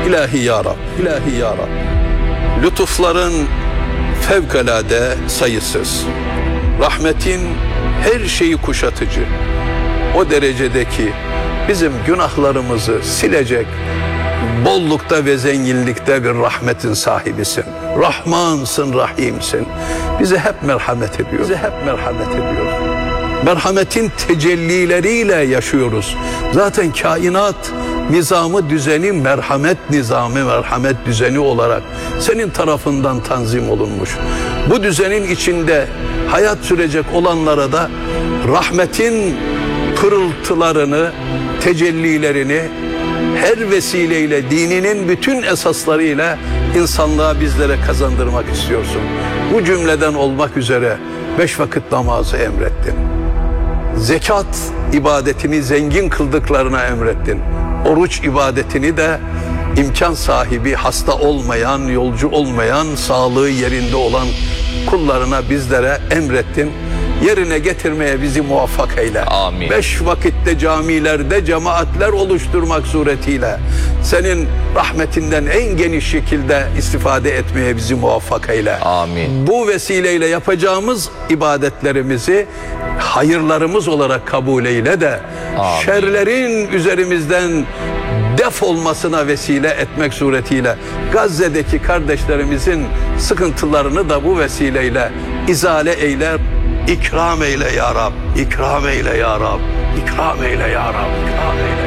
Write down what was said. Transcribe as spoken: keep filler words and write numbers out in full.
İlahi ya Rab, ilahi ya Rab. Lütufların fevkalade sayısız. Rahmetin her şeyi kuşatıcı. O derecedeki bizim günahlarımızı silecek bollukta ve zenginlikte bir rahmetin sahibisin. Rahmansın, Rahimsin. Bize hep merhamet ediyor. Bize hep merhamet ediyor. Merhametin tecellileriyle yaşıyoruz. Zaten kainat nizamı, düzeni merhamet nizamı, merhamet düzeni olarak senin tarafından tanzim olunmuş. Bu düzenin içinde hayat sürecek olanlara da rahmetin pırıltılarını, tecellilerini her vesileyle dininin bütün esaslarıyla insanlığa, bizlere kazandırmak istiyorsun. Bu cümleden olmak üzere beş vakit namazı emrettin. Zekat ibadetini zengin kıldıklarına emrettin. Oruç ibadetini de imkan sahibi, hasta olmayan, yolcu olmayan, sağlığı yerinde olan kullarına, bizlere emrettin. Yerine getirmeye bizi muvaffak eyle. Amin. Beş vakitte camilerde cemaatler oluşturmak suretiyle senin rahmetinden en geniş şekilde istifade etmeye bizi muvaffak eyle. Amin. Bu vesileyle yapacağımız ibadetlerimizi hayırlarımız olarak kabul eyle de Amin. şerlerin üzerimizden def olmasına vesile etmek suretiyle Gazze'deki kardeşlerimizin sıkıntılarını da bu vesileyle izale eyle. İkram eyle ya Rab, ikram eyle ya Rab, ikram eyle ya Rab, ikram eyle.